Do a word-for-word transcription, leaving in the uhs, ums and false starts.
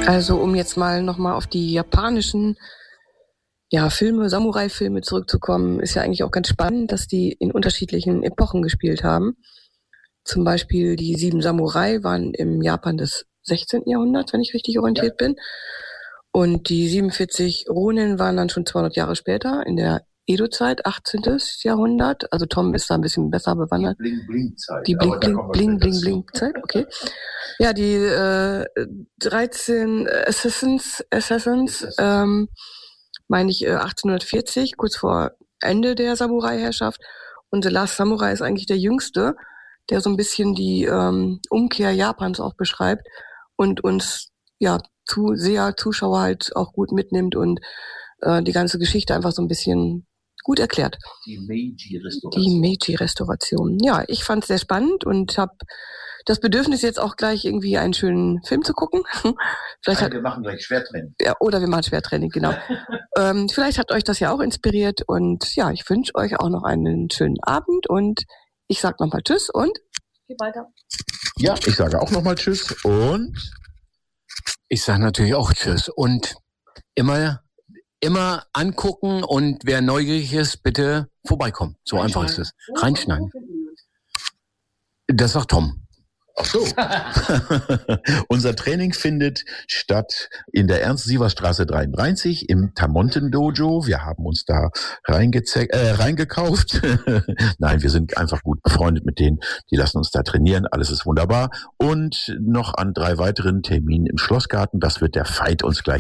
Also um jetzt mal nochmal auf die japanischen ja, Filme, Samurai-Filme zurückzukommen, ist ja eigentlich auch ganz spannend, dass die in unterschiedlichen Epochen gespielt haben. Zum Beispiel die Sieben Samurai waren im Japan des sechzehnten. Jahrhunderts, wenn ich richtig orientiert ja. bin. Und die siebenundvierzig Ronin waren dann schon zweihundert Jahre später, in der Edo-Zeit, achtzehnten. Jahrhundert. Also Tom ist da ein bisschen besser bewandert. Die Bling-Bling-Zeit. Die Bling-Bling-Bling-Bling-Bling-Zeit, okay. Ja, die äh, dreizehn Assassins, Assassins, ähm, meine ich äh, achtzehnhundertvierzig, kurz vor Ende der Samurai-Herrschaft. Und The Last Samurai ist eigentlich der jüngste, der so ein bisschen die ähm, Umkehr Japans auch beschreibt und uns ja zu sehr Zuschauer halt auch gut mitnimmt und äh, die ganze Geschichte einfach so ein bisschen gut erklärt. Die Meiji-Restauration. Die Meiji-Restauration. Ja, ich fand es sehr spannend und habe das Bedürfnis, jetzt auch gleich irgendwie einen schönen Film zu gucken. Vielleicht Nein, hat, wir machen gleich Schwertraining. Ja, oder wir machen Schwertraining, genau. ähm, vielleicht hat euch das ja auch inspiriert und ja, ich wünsche euch auch noch einen schönen Abend und ich sag nochmal Tschüss und geht weiter. Ja, ich sage auch nochmal Tschüss und ich sage natürlich auch Tschüss und immer, immer angucken und wer neugierig ist, bitte vorbeikommen. So einfach ist es. Reinschneiden. Das sagt Tom. Ach so. Unser Training findet statt in der Ernst-Siever-Straße dreiunddreißig im Tamonten-Dojo. Wir haben uns da reingeze- äh, reingekauft. Nein, wir sind einfach gut befreundet mit denen. Die lassen uns da trainieren. Alles ist wunderbar. Und noch an drei weiteren Terminen im Schlossgarten. Das wird der Veit uns gleich